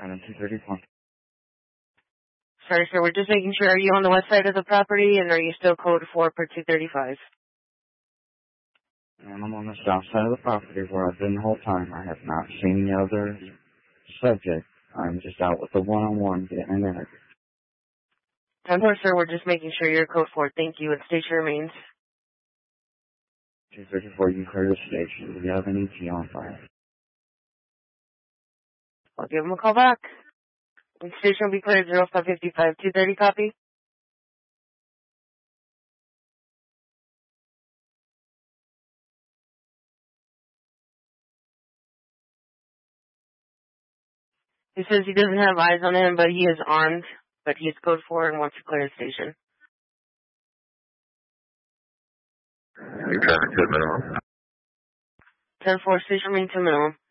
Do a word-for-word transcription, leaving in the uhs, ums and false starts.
Item two thirty-four. Sorry, sir. We're just making sure. Are you on the west side of the property, and are you still code four per two thirty-five? And I'm on the south side of the property where I've been the whole time. I have not seen the other subject. I'm just out with the one-on-one getting an interview. ten four, sir. We're just making sure you're code four. Thank you. And station remains. two thirty-four, you clear the station. Do you have any T on fire? I'll give him a call back. And station will be cleared zero five five two thirty, copy. He says he doesn't have eyes on him, but he is armed. But he is code four and wants to clear the station. Your traffic to minimum. ten four, station remains to minimum.